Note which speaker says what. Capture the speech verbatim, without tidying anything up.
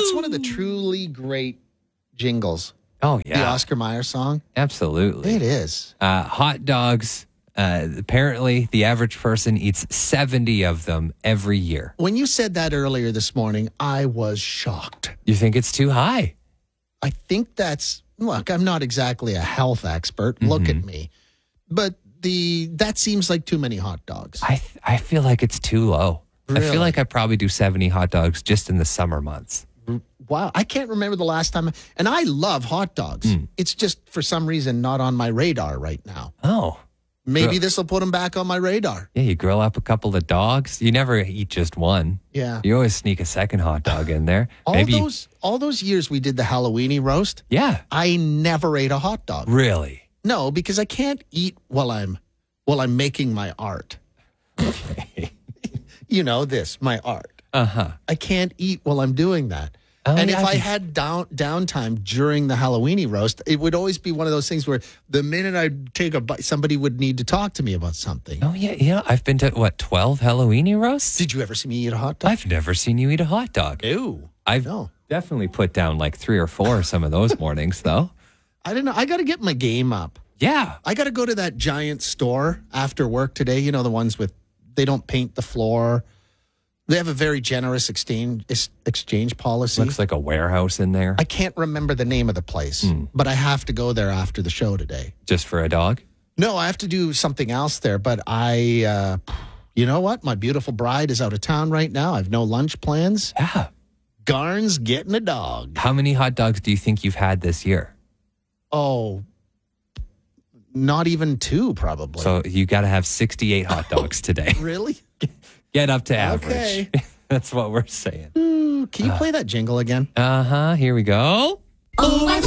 Speaker 1: That's one of the truly great jingles.
Speaker 2: Oh,
Speaker 1: The
Speaker 2: yeah.
Speaker 1: Oscar Mayer song.
Speaker 2: Absolutely.
Speaker 1: It is.
Speaker 2: Uh, hot dogs. Uh, apparently, the average person eats seventy of them every year.
Speaker 1: When you said that earlier this morning, I was shocked.
Speaker 2: You think it's too high?
Speaker 1: I think that's, look, I'm not exactly a health expert. Look
Speaker 2: Mm-hmm.
Speaker 1: at me. But the that seems like too many hot dogs.
Speaker 2: I th- I feel like it's too low. I
Speaker 1: Really?
Speaker 2: feel like I probably do seventy hot dogs just in the summer months.
Speaker 1: Wow. I can't remember the last time. And I love hot dogs.
Speaker 2: Hmm.
Speaker 1: It's just for some reason not on my radar right now.
Speaker 2: Oh.
Speaker 1: Maybe
Speaker 2: Grill-
Speaker 1: this will put them back on my radar.
Speaker 2: Yeah, you grill up a couple of dogs. You never eat just one.
Speaker 1: Yeah.
Speaker 2: You always sneak a second hot dog in there.
Speaker 1: All
Speaker 2: Maybe you-
Speaker 1: those all those years we did the Halloweeny roast,
Speaker 2: yeah,
Speaker 1: I never ate a hot dog.
Speaker 2: really.
Speaker 1: No, because I can't eat while I'm while I'm making my art. You know this, my art.
Speaker 2: Uh-huh.
Speaker 1: I can't eat while I'm doing that.
Speaker 2: Oh,
Speaker 1: and
Speaker 2: yeah,
Speaker 1: if I
Speaker 2: you-
Speaker 1: had down downtime during the Halloweeny roast, it would always be one of those things where the minute I take a bite, somebody would need to talk to me about something.
Speaker 2: Oh, yeah, yeah. I've been to, what, twelve Halloweeny roasts?
Speaker 1: Did you ever see me eat a hot dog?
Speaker 2: I've never seen you eat a hot dog.
Speaker 1: Ew.
Speaker 2: I've
Speaker 1: No.
Speaker 2: definitely put down like three or four some of those mornings, though.
Speaker 1: I don't know. I got to get my game up.
Speaker 2: Yeah.
Speaker 1: I got to go to that giant store after work today. You know, the ones with, they don't paint the floor. They have a very generous exchange ex- exchange policy.
Speaker 2: Looks like a warehouse in there
Speaker 1: I can't remember the name of the place,
Speaker 2: Hmm.
Speaker 1: but I have to go there after the show today.
Speaker 2: just for a dog.
Speaker 1: No, I have to do something else there, but I, uh, you know what? My beautiful bride is out of town right now. I have no lunch plans.
Speaker 2: Yeah.
Speaker 1: Garn's getting a dog.
Speaker 2: How many hot dogs do you think you've had this year?
Speaker 1: Oh, not even two, probably.
Speaker 2: So you got to have sixty-eight hot dogs today.
Speaker 1: Really?
Speaker 2: Get up to average.
Speaker 1: Okay.
Speaker 2: That's what we're saying.
Speaker 1: Ooh, can you play that jingle again?
Speaker 2: Uh huh. Here we go.
Speaker 3: Oh, I